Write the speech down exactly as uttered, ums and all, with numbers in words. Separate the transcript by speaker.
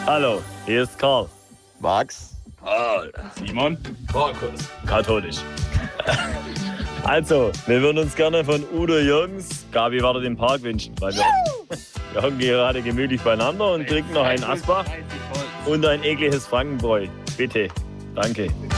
Speaker 1: Hallo, hier ist Karl.
Speaker 2: Max.
Speaker 1: Karl.
Speaker 3: Simon.
Speaker 1: Markus. Katholisch. Also, wir würden uns gerne von Udo Jürgens, Gabi wartet im Park wünschen, weil wir, wir hocken gerade gemütlich beieinander und trinken noch einen Asbach und ein ekliges Frankenbräu. Bitte. Danke.